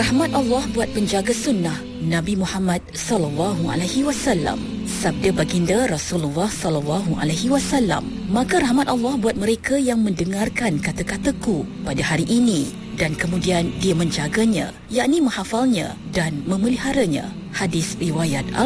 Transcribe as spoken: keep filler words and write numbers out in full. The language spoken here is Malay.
Rahmat Allah buat penjaga sunnah Nabi Muhammad sallallahu alaihi wasallam. Sabda baginda Rasulullah sallallahu alaihi wasallam, maka rahmat Allah buat mereka yang mendengarkan kata-kataku pada hari ini dan kemudian dia menjaganya, yakni menghafalnya dan memeliharanya. Hadis riwayat Al